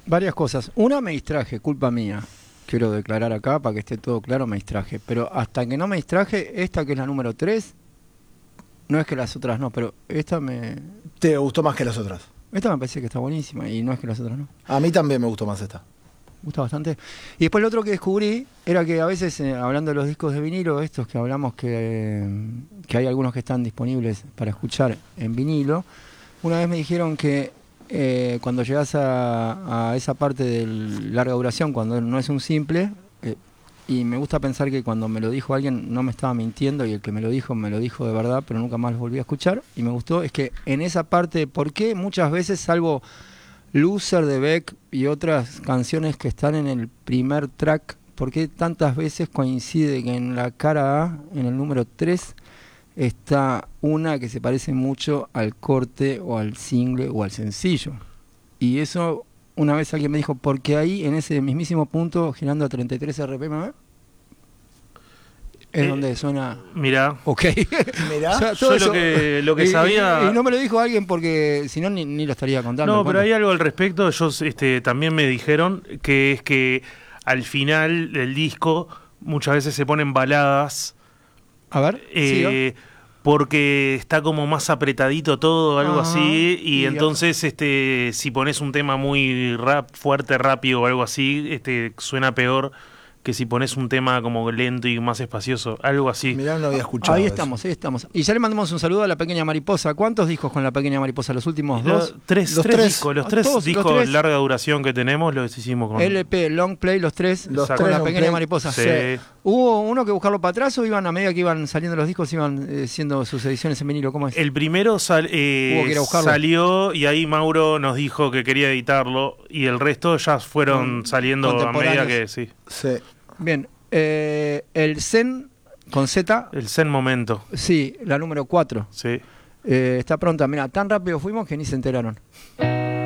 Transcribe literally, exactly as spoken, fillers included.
Varias cosas. Una, me distraje, culpa mía. Quiero declarar acá para que esté todo claro, me distraje. Pero hasta que no me distraje, esta que es la número tres, no es que las otras no, pero esta me... ¿Te gustó más que las otras? Esta me parece que está buenísima y no es que las otras no. A mí también me gustó más esta. Me gusta bastante. Y después lo otro que descubrí era que a veces, eh, hablando de los discos de vinilo, estos que hablamos que, eh, que hay algunos que están disponibles para escuchar en vinilo, una vez me dijeron que eh, cuando llegas a, a esa parte de larga duración, cuando no es un simple, eh, y me gusta pensar que cuando me lo dijo alguien no me estaba mintiendo y el que me lo dijo me lo dijo de verdad, pero nunca más lo volví a escuchar, y me gustó, es que en esa parte, ¿por qué muchas veces, salvo Loser de Beck y otras canciones que están en el primer track, por qué tantas veces coincide que en la cara A, en el número tres, está una que se parece mucho al corte o al single o al sencillo? Y eso, una vez alguien me dijo, porque ahí, en ese mismísimo punto, girando a treinta y tres R P M, es eh, donde suena... Mirá. Ok. Mirá. O sea, Yo eso, lo que, lo que y, sabía... Y, y no me lo dijo alguien porque si no ni, ni lo estaría contando. No, pero hay algo al respecto. Ellos este, también me dijeron que es que al final del disco muchas veces se ponen baladas. A ver, eh, porque está como más apretadito todo, algo Ajá, así, y, y entonces este si pones un tema muy rap, fuerte, rápido o algo así, este suena peor que si pones un tema como lento y más espacioso, algo así. Mirá, no había escuchado Ahí eso. estamos, ahí estamos. Y ya le mandamos un saludo a la Pequeña Mariposa. ¿Cuántos discos con la Pequeña Mariposa? ¿Los últimos dos? Los, tres, Los tres, tres. discos, los Ah, tres todos, discos los tres. de larga duración que tenemos los hicimos con... L P, Long Play, los tres, Los con tres la long Pequeña play. Mariposa. Sí. Sí. ¿Hubo uno que buscarlo para atrás o iban a medida que iban saliendo los discos, iban eh, siendo sus ediciones en vinilo? ¿Cómo es? El primero sal, eh, Hubo que ir a buscarlo. salió y ahí Mauro nos dijo que quería editarlo y el resto ya fueron Con- saliendo a medida contemporáneos. que sí. Sí. Bien, eh, el Zen con Z, El Zen Momento, sí, la número cuatro. sí. Eh, está pronta, mira, tan rápido fuimos que ni se enteraron.